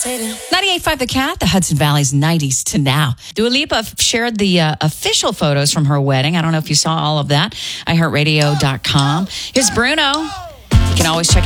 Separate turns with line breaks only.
98.5 The Cat, the Hudson Valley's 90s to now. Dua Lipa shared the official photos from her wedding. I don't know if you saw all of that. iHeartRadio.com. Here's Bruno. You can always check